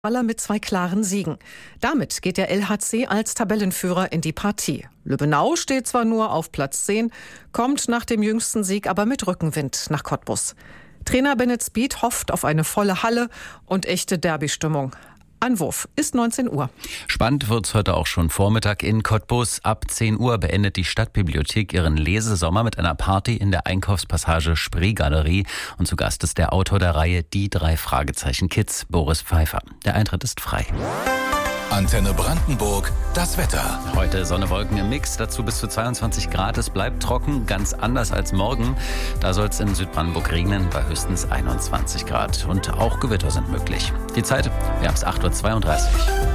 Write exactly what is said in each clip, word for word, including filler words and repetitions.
Baller mit zwei klaren Siegen. Damit geht der L H C als Tabellenführer in die Partie. Lübbenau steht zwar nur auf Platz zehn, kommt nach dem jüngsten Sieg aber mit Rückenwind nach Cottbus. Trainer Bennett Speed hofft auf eine volle Halle und echte Derby-Stimmung. Anwurf ist neunzehn Uhr. Spannend wird's heute auch schon Vormittag in Cottbus. Ab zehn Uhr beendet die Stadtbibliothek ihren Lesesommer mit einer Party in der Einkaufspassage Spreegalerie. Und zu Gast ist der Autor der Reihe Die drei Fragezeichen Kids, Boris Pfeiffer. Der Eintritt ist frei. Antenne Brandenburg, das Wetter. Heute Sonne, Wolken im Mix, dazu bis zu zweiundzwanzig Grad. Es bleibt trocken, ganz anders als morgen. Da soll es in Südbrandenburg regnen, bei höchstens einundzwanzig Grad. Und auch Gewitter sind möglich. Die Zeit, wir haben es acht Uhr zweiunddreißig.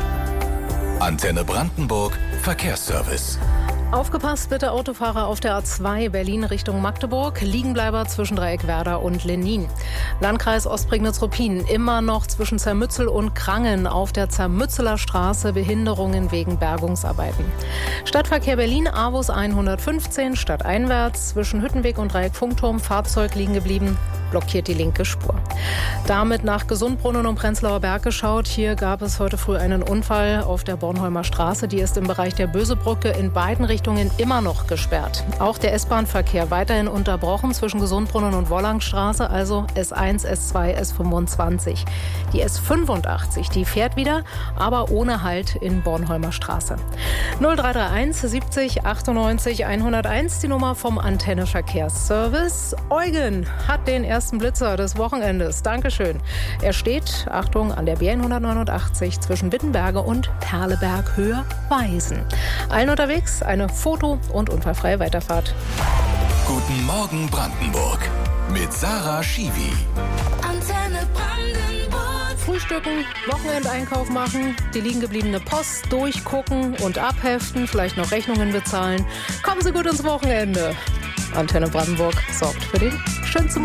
Antenne Brandenburg, Verkehrsservice. Aufgepasst bitte Autofahrer auf der A zwei Berlin Richtung Magdeburg. Liegenbleiber zwischen Dreieckwerder und Lenin. Landkreis Ostprignitz-Ruppin immer noch zwischen Zermützel und Krangen auf der Zermützeler Straße Behinderungen wegen Bergungsarbeiten. Stadtverkehr Berlin Avus hundertfünfzehn stadteinwärts zwischen Hüttenweg und Dreieck Funkturm Fahrzeug liegen geblieben, blockiert die linke Spur. Damit nach Gesundbrunnen und Prenzlauer Berg geschaut. Hier gab es heute früh einen Unfall auf der Bornholmer Straße. Die ist im Bereich der Bösebrücke in beiden Richtungen immer noch gesperrt. Auch der S-Bahn-Verkehr weiterhin unterbrochen zwischen Gesundbrunnen und Wollangstraße, also S eins, S zwei, S fünfundzwanzig. Die S fünfundachtzig, die fährt wieder, aber ohne Halt in Bornholmer Straße. null drei drei eins siebzig achtundneunzig hunderteins, die Nummer vom Antenne Verkehrsservice. Eugen hat den ersten Blitzer des Wochenendes. Dankeschön. Er steht, Achtung, an der B N hundertneunundachtzig zwischen Wittenberge und Perleberg Höhe Weisen. Allen unterwegs eine Foto- und unfallfreie Weiterfahrt. Guten Morgen Brandenburg mit Sarah Schiwi. Antenne Brandenburg. Frühstücken, Wochenendeinkauf machen, die liegen gebliebene Post durchgucken und abheften, vielleicht noch Rechnungen bezahlen. Kommen Sie gut ins Wochenende. Antenne Brandenburg sorgt für den schönsten